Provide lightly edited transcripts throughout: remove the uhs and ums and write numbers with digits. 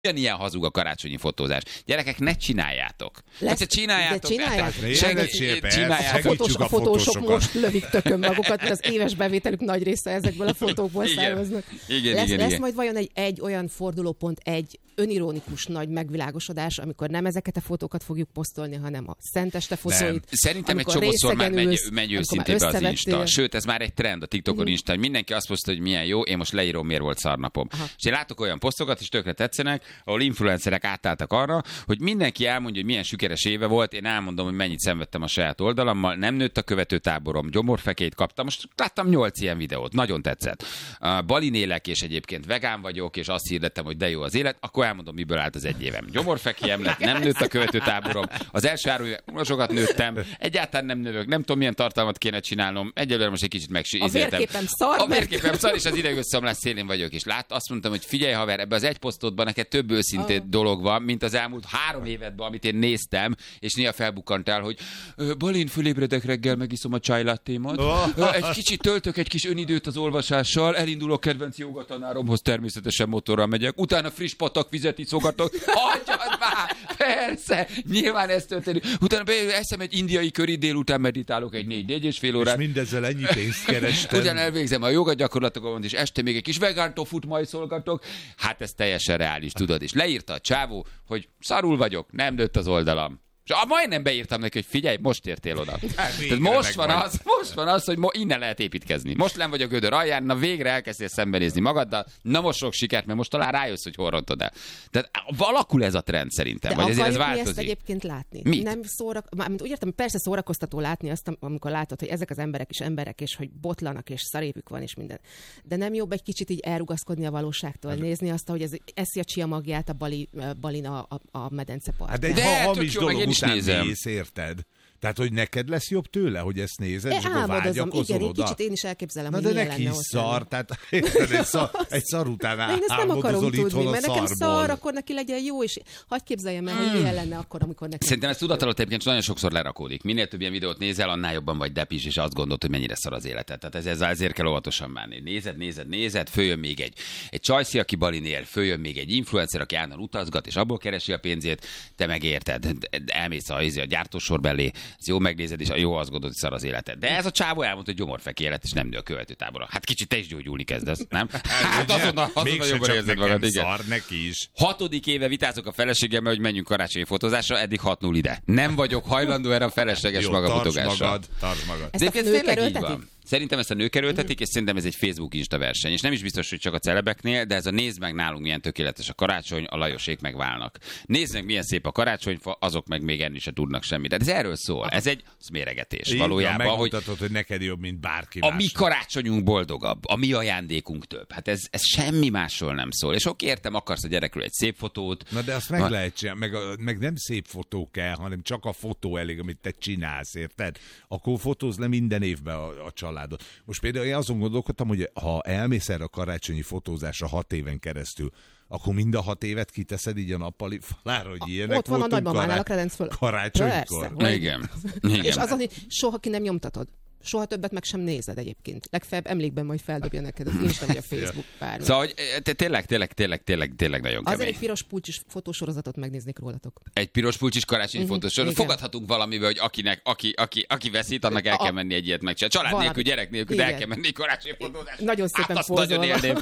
Ugyanilyen hazug a karácsonyi fotózás. Gyerekek, ne csináljátok. Csináljátok. A fotósok most lövik tökön magukat, mert az éves bevételük nagy része ezekből a fotókból származnak. Lesz majd vajon egy olyan fordulópont, egy önironikus nagy megvilágosodás, amikor nem ezeket a fotókat fogjuk posztolni, hanem a szenteste fotóit. Szerintem egy csomószor már megy őszintén be az Insta. Sőt, ez már egy trend a TikTokon Insta, hogy mindenki azt posztol, hogy milyen jó, én most leírom, miért volt szarnapom. És én látok olyan posztokat, és tökre tetszenek, ahol influencerek átálltak arra, hogy mindenki elmondja, hogy milyen sikeres éve volt, én elmondom, hogy mennyit szenvedtem a saját oldalammal, nem nőtt a követőtáborom, gyomorfekét kaptam, most láttam 8 ilyen videót, nagyon tetszett. Balin élek, és egyébként vegán vagyok, és azt hirdettem, hogy de jó az élet, akkor elmondom, miből állt az egy évem. Gyomorfekiem lett, nem nőtt a követőtáborom, az első 3 évben sokat nőttem, egyáltalán nem növök, nem tudom, milyen tartalmat kéne csinálnom, egyelőre most egy kicsit megsízeltem. A vérképem szar, és az idegösszomlás szélén vagyok, és azt mondtam, hogy figyelj haver, ebbe az egy posztodban neked több őszintén dolog van, mint az elmúlt 3 évedben, amit én néztem, és néha felbukkantál, hogy Balin, fölébredek reggel, megiszom a chai-lattémat, egy kicsit töltök egy kis önidőt az olvasással, elindulok kedvenc jogatanáromhoz, természetesen motorral megyek, utána friss patakvizet iszogatok, hagyjad már, persze, nyilván ez történik, utána eszem egy indiai köri, délután meditálok egy 4 és fél órát. És mindezzel ennyi pénzt kerestem. Ugyan elvégzem a joga-gyakorlatokat, és este még egy kis vegán tofut majszolgatok. Hát ez teljesen reális, tudod. És leírta a csávó, hogy szarul vagyok, nem nőtt az oldalam. És majdnem beírtam neki, hogy figyelj, most értél oda. Tehát most van az, hogy innen lehet építkezni. Most nem vagy a gödör alján, na végre elkezdtél szembenézni magaddal, na most sok sikert, mert most talán rájössz, hogy hol rontod el. Tehát alakul ez a trend szerintem, vagy ez változik. Ezt egyébként látni? Mit? Nem úgy értem, persze szórakoztató látni azt, amikor látod, hogy ezek az emberek is emberek, és hogy botlanak, és szarépük van, és minden. De nem jobb egy kicsit így elrugaszkodni a valóságtól, nézni azt, hogy ez eszi a csia magját a Balin a medencepartján. De hamis dolog után mész, érted? Tehát, hogy neked lesz jobb tőle, hogy ezt nézed, és akkor vágyakozol oda. Kicsit én is elképzelem, hogy milyen neki lenne szar, tehát egy szar után álmodozol itthon a mert szarból. nekem szar, akkor neki legyen jó, és hadd képzeljem el, hogy milyen lenne akkor, amikor nekem... Szerintem ez tudatalatt egyébként nagyon sokszor lerakódik. Minél több ilyen videót nézel, annál jobban vagy depis, és azt gondolod, hogy mennyire szar az életed. Tehát ezért kell óvatosan bánni. Nézed, följön még egy csajszi, aki Balin él, följön még egy influencer, aki állandóan utazgat, és abból keresi a pénzét, te megérted. Elmész a gyártósor belé, ez jó megnézed, és jó azt gondolod, hogy szar az életed. De ez a csávó elmondta, hogy gyomorfeki élet, és nem nő a követőtábora. Hát kicsit te is gyógyulni kezdesz, nem? Hát azonnal jobban érzed magad, igen. Szar neki is. 6. éve vitázok a feleségemmel, hogy menjünk karácsonyi fotózásra, eddig 6-0 ide. Nem vagyok hajlandó erre a felesleges magafotogásra. Tarts magad. Ezt a nők erőltetik? Szerintem ezt a nők erőltetik, és szerintem ez egy Facebook Insta verseny. És nem is biztos, hogy csak a celebeknél, de ez a nézd meg nálunk milyen tökéletes a karácsony, a Lajosék megválnak. Nézd meg milyen szép a karácsonyfa, azok meg még enni se tudnak semmit. De ez erről szól. Ez egy méregetés valójában, megmutatod, hogy neked jobb, mint bárki más. A mi karácsonyunk boldogabb, a mi ajándékunk több. Hát ez semmi másról nem szól. És oké, értem, akarsz a gyerekről egy szép fotót. Na de azt meg lehet csinálni, meg nem szép fotó kell, hanem csak a fotó elég, amit te csinálsz, érted? Akkor fotózz le minden évben a családot. Most például én azon gondolkodtam, hogy ha elmész erre a karácsonyi fotózásra 6 éven keresztül, akkor mind a 6 évet kiteszed így a nappali falára, hogy ilyenek ott van a nagymamánál a kredenc föl. Karácsonykor. Igen. És azon, hogy soha ki nem nyomtatod. Soha többet meg sem nézed egyébként. Legfeljebb emlékben majd feldobja neked az Insta vagy a Facebook bármi. Szóval tényleg nagyon kemény. Azért egy piros pulcsis fotósorozatot megnéznék rólatok. Egy piros pulcsis karácsonyi fotósorozatot. Fogadhatunk valamivel, hogy aki veszít, annak el kell menni egy ilyet megcsinálni. Család nélkül, gyerek nélkül, de el kell menni karácsonyi fotózásra. Nagyon szépen azt nagyon élném.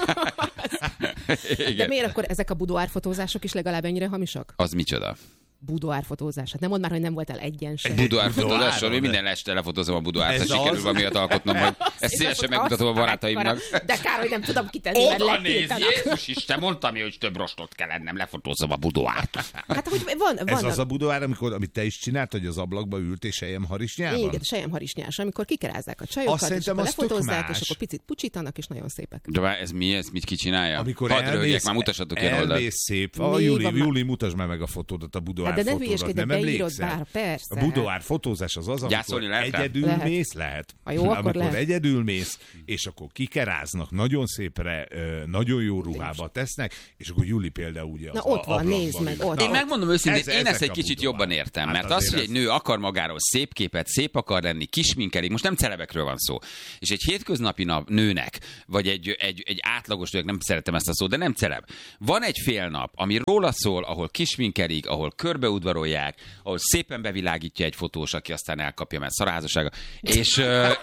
De miért akkor ezek a budoárfotózások is legalább ennyire hamisak? Az micsoda? Budoárfotózás. Hát nem mondd már, hogy nem voltál egyen sem. Budoárfotózásról, én minden este lefotózom a budoárt, ha sikerül valamiatt alkotnom, hogy ezt szívesen megmutatom a barátaimnak. De kár, hogy nem tudom kitenni, mert letiltanak. Jézus Isten, mondtam, hogy több rostot kell ennem, lefotózom a budoárt. Hát, hogy van. Ez az a budoár, amit te is csináltad, hogy az ablakba ült és selyemharisnyában? Igen, selyemharisnyás, amikor kikerázzák a csajokat, és akkor lefotózzák, és akkor picit pucsítanak, és nagyon szépek. De ez mi? Ezt mit ki csinálja? Amikor elmész szép. Júli, mutasd meg a fotódat a budoár budoár fotózás, nem emlékszel? Persze. A budoár fotózás az, amikor egyedül mész, lehet. Amikor egyedül mész, és akkor kikeráznak, nagyon szépre, nagyon jó ruhába tesznek, és akkor Juli például ugye az ott van, nézd meg, ott. Én megmondom őszintén, én ezt egy kicsit jobban értem, mert az, hogy egy nő akar magáról szép képet, szép akar lenni, kisminkelik, most nem celebekről van szó, és egy hétköznapi nőnek, vagy egy átlagos nőnek, nem szeretem ezt a szót, de nem celeb. Van egy fél nap, ami róla szól, ahol kisminkelik, ahol körbeudvarolják, ahol szépen bevilágítja egy fotós, aki aztán elkapja, mert szarházassága. És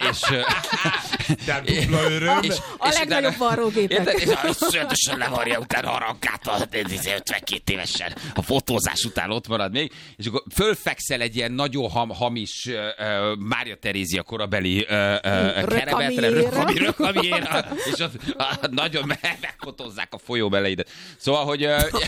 a legnagyobb varrógépek. És szöntösen levarja utána harankát 52 évesen. A fotózás után ott marad még, és akkor fölfekszel egy ilyen nagyon hamis Mária Terézia korabeli keremetre, rökamiéra, és ott nagyon megfotózzák a folyó beleidet. Szóval, hogy...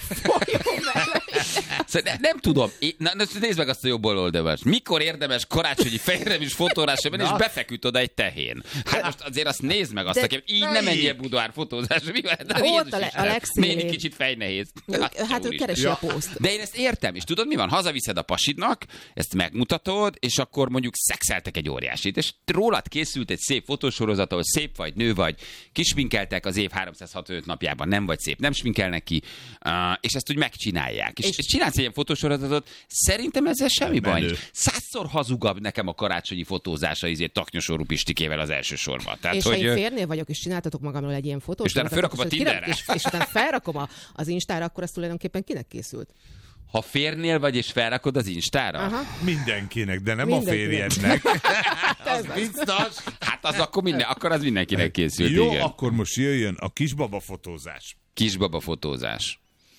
nem tudom. Nézd meg azt a jobb oldalast. Mikor érdemes karácsonyi fehérneműs fotózásra menni, és befeküdt oda egy tehén? Hát most azért azt nézd meg azt, aki így nem menjél budoár fotózásra. Ott a legszínűbb. Még kicsit fejnehéz. Hát ő keresi a poszt. De én ezt értem, és tudod mi van? Hazaviszed a pasidnak, ezt megmutatod, és akkor mondjuk szexeltek egy óriásit, és rólad készült egy szép fotósorozat, ahol szép vagy, nő vagy, kisminkeltek az év 365 napjában, nem vagy szép, nem sminkelnek ki, és ezt úgy megcsinálják. És csinálsz egy ilyen fotósorozatot, szerintem ezzel semmi baj. 100-szor hazugabb nekem a karácsonyi fotózása Taknyosorú Pistikével az első sorban. Tehát, és ha én férnél vagyok, és csináltatok magamról egy ilyen fotót, és utána felrakom a Tinderre. És utána felrakom az Instára, akkor az tulajdonképpen kinek készült? Ha férnél vagy, és felrakod az Instára? Aha. Mindenkinek, de nem a férjednek. Az biztos. Hát az akkor az mindenkinek készült. Jó, igen. akkor most jöjjön a kisbaba fotózás. Kisbaba fotózás.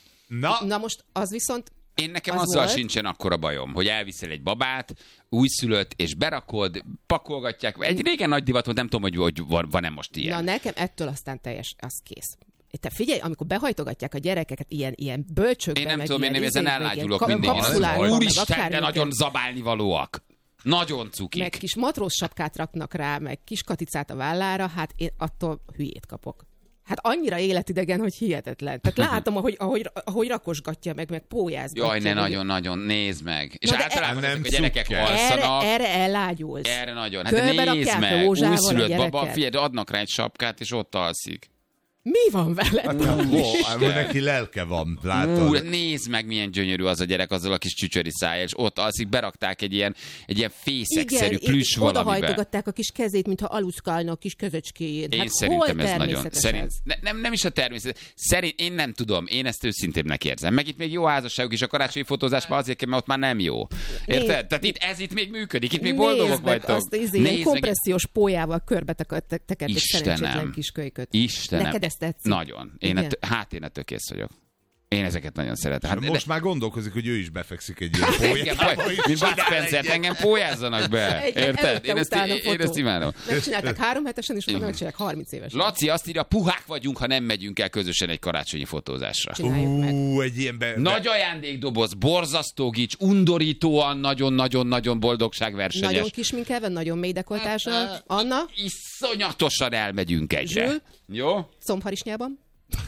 Na most az viszont... Én nekem azzal sincsen akkora bajom, hogy elviszel egy babát, újszülött, és berakod, pakolgatják. Egy régen nagy divat volt, nem tudom, hogy van-e most ilyen. Na nekem ettől aztán az kész. Te figyelj, amikor behajtogatják a gyerekeket ilyen bölcsökbe, én nem tudom, én ezen ellágyulok mindig. Úristen, de nagyon zabálni valóak. Nagyon cukik. Meg kis matróz sapkát raknak rá, meg kis katicát a vállára, hát én attól hülyét kapok. Hát annyira életidegen, hogy hihetetlen. Tehát látom, ahogy rakosgatja meg pólyázgatja. Jaj, ne nagyon-nagyon, nézd meg. És általában ezek a gyerekek alszanak. Erre ellágyulsz. Erre nagyon. Hát nézd meg, újszülött baba, figyelj, adnak rá egy sapkát, és ott alszik. Mi van veled? Neki lelke van, látod? Nézd meg, milyen gyönyörű az a gyerek azzal a kis csücsöri szájjal, és ott alszik, berakták egy ilyen fészekszerű plüss valamibe. Igen, odahajtogatták a kis kezét, mintha aluszkálna a kis közöcskéjét. Én szerintem ez nagyon... Nem is a természet. Én nem tudom, én ezt őszintébbnek érzem. Meg itt még jó házasságok is, a karácsonyi fotózásban azért kell, mert ott már nem jó. Érted? Tehát ez itt még működik, itt még boldogok vagytok. Nézd meg, kompressziós pólyával körbe tekerték szerencsétlen kiskölyköt. Istenem. Tetszik. Nagyon. Én ettől kész vagyok. Én ezeket nagyon szeretem. Hát, most már gondolkozik, hogy ő is befekszik egy ilyen pólyába. Mint Bud Spencer, engem pólyázzanak be. Érted? Én ezt imádom. Megcsinálták 3 hetesen, és utána megcsinálják 30 évesen. Laci azt írja, puhák vagyunk, ha nem megyünk el közösen egy karácsonyi fotózásra. Egy ilyen nagy ajándékdoboz, borzasztó gics, undorítóan, nagyon-nagyon-nagyon boldogságversenyes. Nagyon kisminkelve, nagyon mély dekoltással. Anna? Iszonyatosan elmegyünk egyre. Jó? Combharisnyában.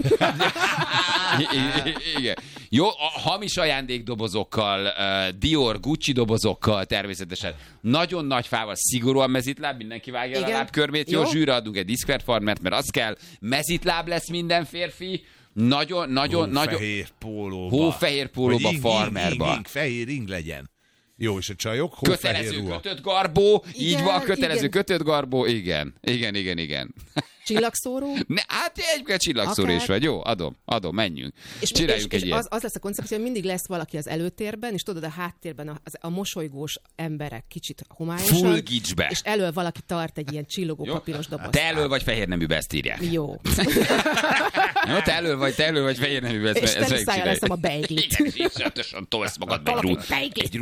Igen. Jó, a hamis ajándékdobozokkal, Dior, Gucci dobozokkal természetesen. Nagyon nagy fával, szigorúan mezitláb, mindenki vágja a lábkörmét. Jó, zsűrre adunk egy Discord farmert, mert az kell. Mezitláb lesz minden férfi. Nagyon. Hófehér pólóba. Hófehér pólóba, farmerba. Fehér ing legyen. Jó, és a csajok? Kötelező kötött garbó, így van, kötelező kötött garbó, igen. Csillagszóró? Hát egyébként csillagszóró is vagy, jó, adom, menjünk. Csináljunk egy ilyet. Az lesz a koncepció, hogy mindig lesz valaki az előtérben, és tudod, a háttérben a mosolygós emberek kicsit homályosan. Full gicsbe. És elől valaki tart egy ilyen csillogó papíros dobozt. Te elől vagy fehér neműbe, ezt írják. Jó. Jó, te elől vagy fehér neműbe, ezt és te szájjal leszem a beiglit. Igen, és iszonyatosan tolsz magad be egy rúdmákot.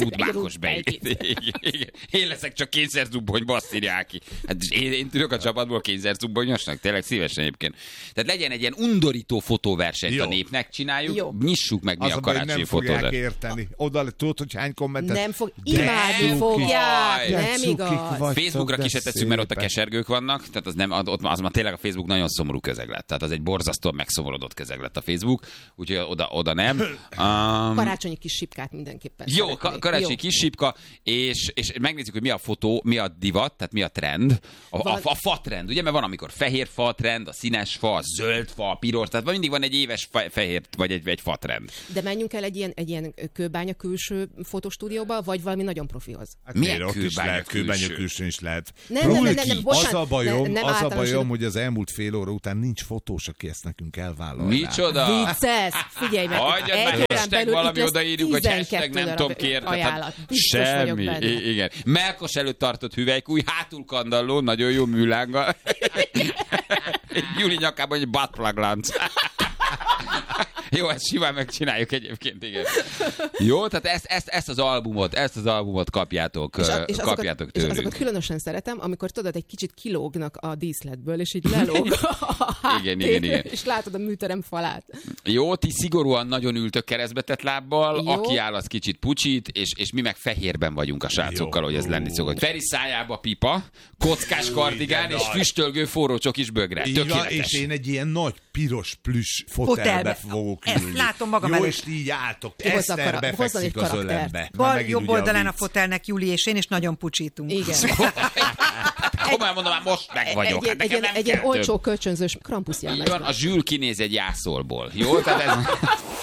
Ákos én leszek csak kényszerzubbony, bassz írják ki. Hát én tudok a csapatból kényszerzubbonyosnak? Tényleg szívesen egyébként. Tehát legyen egy ilyen undorító fotóversenyt a népnek, csináljuk, nyissuk meg mi a karácsonyi fotót. Nem érteni. Oda tudod, hogy hány kommentet. Nem fog, imádni fogják, nem igaz. Facebookra ki se tesszük, mert ott a kesergők vannak, tehát az már tényleg a Facebook nagyon szomorú közeg lett. Tehát az egy borzasztóan megszomorodott közeg lett a Facebook, úgyhogy oda nem. Karácsonyi kis sipkát mindenképpen. Jó, karácsonyi kis sipka, és megnézzük, hogy mi a fotó, mi a divat, tehát mi a trend. A fa trend, ugye? Mert van, amikor fehér fa trend, a színes fa, a zöld fa, a piros, tehát mindig van egy éves fehér, vagy egy fa trend. De menjünk el egy ilyen kőbánya külső fotostúdióba, vagy valami nagyon profihoz. Hát milyen kőbánya külső is lehet. Nem, az a bajom, hogy az elmúlt fél óra után nincs fotós, aki ezt nekünk elvállalná. Micsoda? Vicces! Figyelj meg! Hagyjad meg, hashtag valami odaírjuk, hogy hashtag nem tudom kérni. Semmi. Igen. Melkos előtt tartott hüvelykúj, hátul kandalló, nagyon jó műlánggal. Júli nyakában egy buttplug lánc. Jó, ezt simán megcsináljuk egyébként, igen. Jó, tehát ezt az albumot kapjátok tőlünk. És azokat különösen szeretem, amikor tudod, egy kicsit kilógnak a díszletből, és így lelóg a háttér, igen. És látod a műterem falát. Jó, ti szigorúan nagyon ültök keresztbetett lábbal, jó. Aki áll, az kicsit pucsít, és mi meg fehérben vagyunk a srácokkal, hogy ez lenni szokott. Feri szájába pipa, kockás kardigán, és füstölgő forró csokis bögre. Tökéletes. És én egy ilyen nagy piros plüss fotelbe fogok ülni. Ezt látom magam előtt. Jó, és így álltok. Eszter befekszik az ölembe. Jobb oldalán a fotelnek Júli és én, és nagyon pucsítunk. Igen. Komolyan mondom, már most meg vagyok. Egy ilyen olcsó kölcsönzős Krampus jelmezben. A Zsül kinéz egy jászolból. Jó? Tehát ez...